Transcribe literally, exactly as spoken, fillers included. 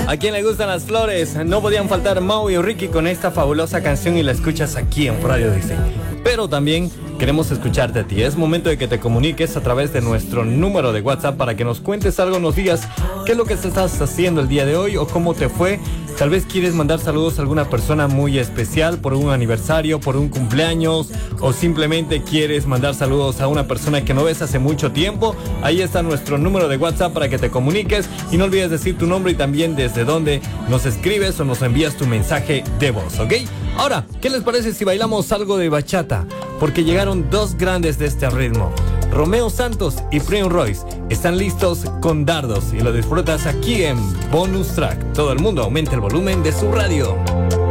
A quien le gustan las flores, no podían faltar Mau y Ricky con esta fabulosa canción y la escuchas aquí en Radio Disney. Pero también queremos escucharte a ti. Es momento de que te comuniques a través de nuestro número de WhatsApp para que nos cuentes algo, nos digas qué es lo que estás haciendo el día de hoy o cómo te fue. Tal vez quieres mandar saludos a alguna persona muy especial por un aniversario, por un cumpleaños, o simplemente quieres mandar saludos a una persona que no ves hace mucho tiempo. Ahí está nuestro número de WhatsApp para que te comuniques y no olvides decir tu nombre y también desde dónde nos escribes o nos envías tu mensaje de voz, ¿ok? Ahora, ¿qué les parece si bailamos algo de bachata? Porque llegaron dos grandes de este ritmo. Romeo Santos y Prince Royce están listos con Dardos y lo disfrutas aquí en Bonus Track. Todo el mundo aumente el volumen de su radio.